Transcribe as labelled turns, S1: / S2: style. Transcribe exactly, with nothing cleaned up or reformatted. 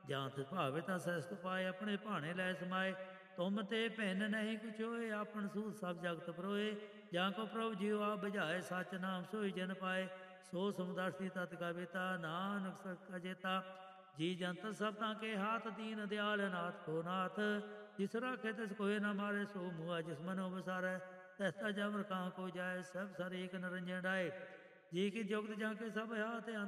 S1: ਜਾਂ ਤਿਸ ਭਾਵੇ ਤਾਂ ਸਹਿਸਤ ਪਾਏ, ਆਪਣੇ ਭਾਣੇ ਲੈ ਸਮਾਏ। ਤੁਮ ਤੇ ਭਿੰਨ ਨਹੀਂ ਕੁਛ ਹੋਏ, ਆਪਨ ਸੂਤ ਸਭ ਜਗਤ ਪਰੋਏ। ਜਾਂ ਕੋ ਪ੍ਰਭੁ ਜੀਉ ਆਪ ਬੁਝਾਏ, ਸਚ ਨਾਮ ਸੋਈ ਜਨ ਪਾਏ। ਸੋ ਸਮਦਰਸ਼ੀ ਤਤ ਕਾ ਬੇਤਾ, ਨਾਨਕ ਸਚ ਕਾ ਜੇਤਾ। ਜੀ ਜੰਤ ਸਭ ਤਾਂ ਕੇ ਹਾਥ, ਦੀਨ ਦਿਆਲ ਨਾਥ ਕੋ ਨਾਥ। ਜਿਸ ਰਾਖੇ ਤਿਸ ਕੋਇ ਨ ਮਾਰੇ, ਸੋ ਮੁਆ ਜਿਸ ਮਨੋ ਬਸਾਰੈ। ਤੈਸਾ ਜਮਰ ਕਾਂ ਕੋ ਜਾਏ, ਸਭ ਸਰ ਏਕ ਨਿਰੰਜਨ ਰਾਏ। ਜੀ ਕੀ ਜੁਗਤ ਜਾਂ ਕੇ ਸਭ ਹਾਥ,